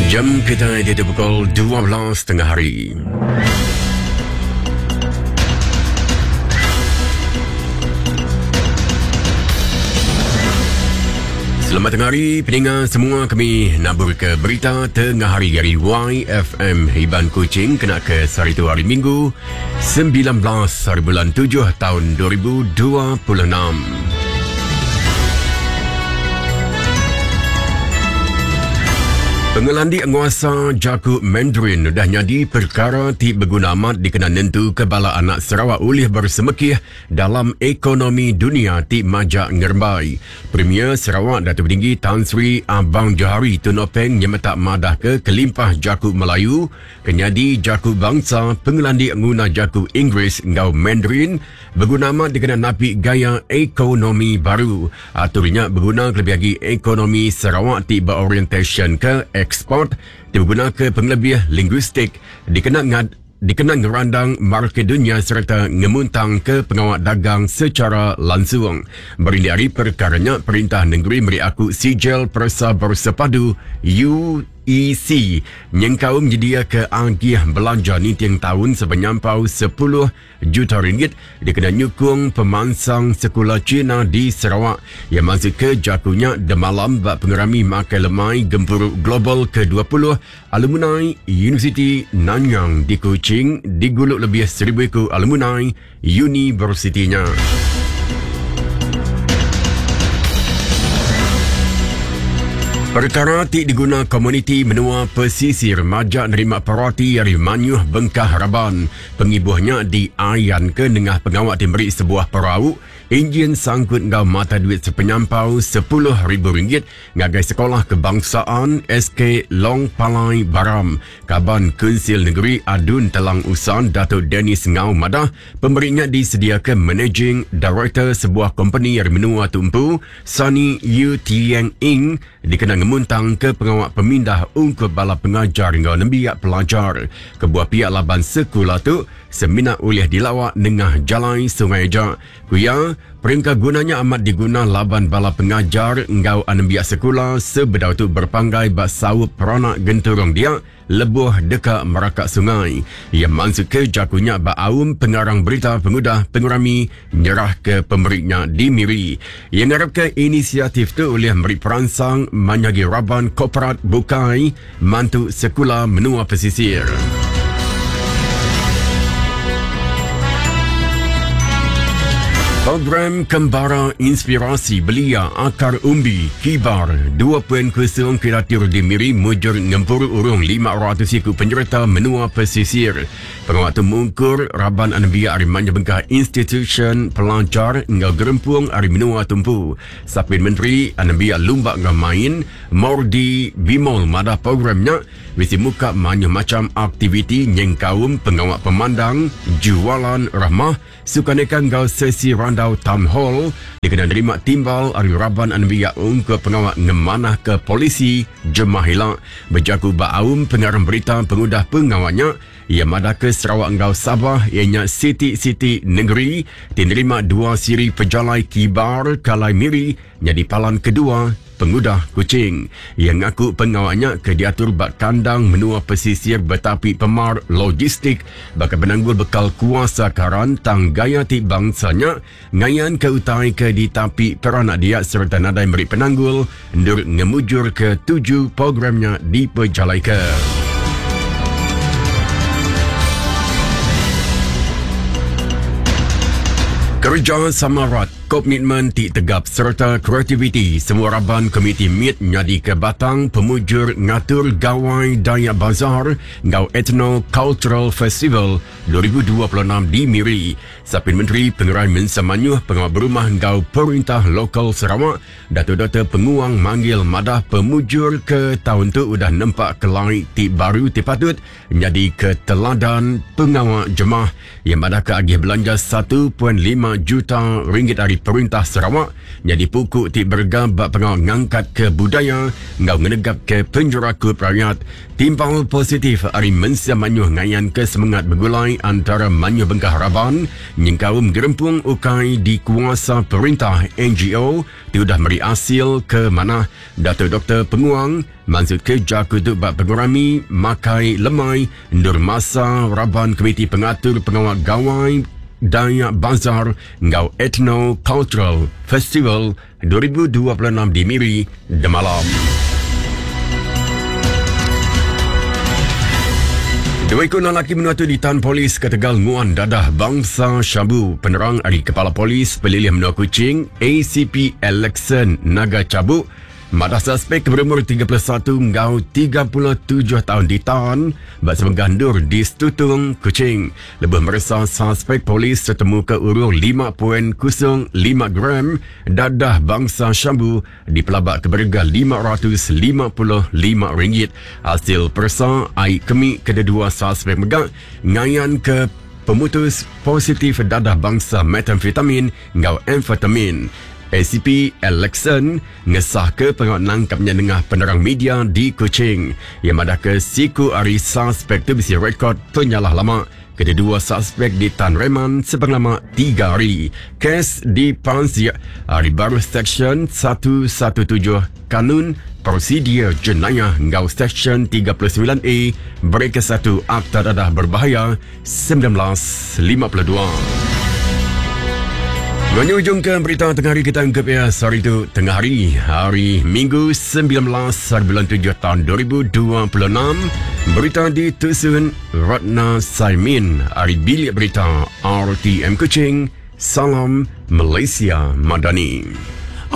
Jam kita di pukul 12 tengah hari. Selamat tengah hari, pendengar semua. Kami nabur ke berita tengah hari dari YFM Hiban Kuching kena ke hari itu hari Minggu 19 hari bulan 7 tahun 2026. Pengelandi anggota Jakub Mandarin dah jadi perkara ti berguna amat dikena nentu kebala anak Sarawak oleh bersemekih dalam ekonomi dunia ti majak ngerbai. Premier Sarawak Datuk Tinggi Tan Sri Abang Johari Tunopeng nyemetak madah ke kelimpah Jakub Melayu kenyadi Jakub bangsa pengelandi angguna Jakub Inggeris ngau Mandarin berguna amat dikena napi gaya ekonomi baru. Aturnya berguna lebih lagi ekonomi Sarawak ti berorientation ke ekspor, digunakan ke penglebih linguistik, dikenal ngerandang market dunia serta ngemuntang ke pengawal dagang secara langsung. Berindari perkaranya Perintah Negeri beri aku sijil persa bersepadu UEC nyengkau menyedia ke agih belanja ni tiang tahun sebenyampau 10 juta ringgit dikena nyukung pemansang sekolah Cina di Sarawak yang masuk ke jakunya demalam bak pengerami makai lemai gempuruk global ke-20 alumni Universiti Nanyang di Kuching diguluk lebih 1,000 ku alumni universitinya. Perkara ti diguna komuniti menua pesisir majak nerima paroti dari Manyuh Bengkah Haraban. Pengibuhnya di Ayan ke Nengah pengawak diberi sebuah perahu enjin sangkut ngau mata duit sepenyampau RM10,000 ngagai sekolah kebangsaan SK Long Palai Baram. Kaban Kunsil Negeri Adun Telang Usan Datuk Dennis Ngau Madah pemberinya disediakan Managing Director sebuah company yang menua tumpu Sunny Yu Tiang Ing dikenal ngemuntang ke pengawak pemindah untuk bala pengajar ngau nembiak pelajar. Kebuah pihak laban sekolah tu seminar oleh dilawak Nengah Jalai Sungai Jak. Kuya peringkat gunanya amat diguna laban bala pengajar ngau anembiak sekolah sebedau tu berpanggai bak sawup peranak genturung dia lebuh dekat merakak sungai. Ia masuk ke jakunya bak aum pengarang berita pengudah pengurami nyerah ke pemberinya di Miri. Ia ngarap ke inisiatif tu oleh memberi peransang Manyagi Raban Korporat Bukai mantu sekolah menua pesisir. Program Kembara Inspirasi Belia Akar Umbi Kibar 2.0 kiratir di Miri mujur ngempur urung 500 ikut penyerta menua pesisir. Pengawat mengukur Raban Anabia Arimanya Bengkah Institution Pelajar ngau gerempung Ari menua tumpu. Sapin Menteri Anabia Lumbak ngau main Mordi Bimol madah programnya visi muka banyak macam aktiviti nyengkaum pengawat pemandang jualan rahmah sukanekan ngau sesi randau town hall dikena nerima timbal Ari Raban Anabia ke pengawat ngemanah ke polisi jemah hilang berjaku ba'aum pengarang berita pengudah pengawatnya ia madah ke Sarawak ngau Sabah ianya Siti Negeri dinerima 2 siri pejalai kibar Kalai Miri jadi palan kedua pengudah Kuching. Ia ngaku pengawalnya ke diatur bak kandang menua pesisir betapi pemar logistik bakal penanggul bekal kuasa karan tang gaya ti bangsanya ngayan ke utai ke di tapi peranak dia serta nadai beri penanggul ndur ngemujur ke 7 programnya di pejalai ke. Kerja samarat, komitmen ti tegap serta kreativiti semua Raban Komiti MIT nyadi ke batang pemujur ngatur gawai daya bazar ngau Ethno Cultural Festival 2026 di Miri. Sapin Menteri Pengerai Mensa Manyuh pengawal berumah ngau Perintah Lokal Sarawak Dato' Penguang manggil madah pemujur ke tahun tu udah nampak kelai ti baru ti patut nyadi ke teladan pengawal jemaah yang madah ke agih belanja 1.5 juta ringgit hari Perintah Sarawak jadi pukuk ti bergabak pengau ngangkat ke budaya ngau ngenegap ke penjurakut rakyat. Timpal positif hari mensia manyuh ngayan ke semangat bergulai antara manyuh Bengkah Harapan nyengkaum gerempung ukai di kuasa perintah NGO tiudah meri hasil ke mana Datuk Dr. Penguang maksud ke Jakutuk Bak Pengurami Makai Lemai Nur Masa Raban Komiti Pengatur Pengawal Gawai Dayak Bazar Ngau Ethno Cultural Festival 2026 di Miri Demalam. Dua ekor lelaki menuatu di Tan Polis ke Tegal Nguan Dadah Bangsa Syabu. Penerang dari Kepala Polis Pelilih Menua Kuching ACP Alexan Naga Cabuk madah suspek berumur 31 ngau 37 tahun ditahan baksa menggandur di Stutung Kuching. Lebih meresah suspek polis setemu ke urur 5.05 gram dadah bangsa Syabu di pelabak ke berga RM555. Hasil persa air kemik kedua suspek megak ngayan ke pemutus positif dadah bangsa metamfetamin ngau amfetamin. ACP Alexan ngesah ke pengawal nangkapnya dengan penerang media di Kuching yang madah ke siku hari suspek tu bisi rekod penyalah lama. Kedua suspek di Tan Reman sepanjang 3 hari. Kes di Pansia hari baru Seksyen 117 Kanun Prosedur Jenayah ngau Seksyen 39A Bereka 1 Akta Dadah Berbahaya 1952. Menyujungkan berita tengah hari kita anggap ya hari itu tengah hari Minggu 19 bulan 7 tahun 2026. Berita ditusun Ratna Saimin dari Bilik Berita RTM Kuching. Salam Malaysia Madani.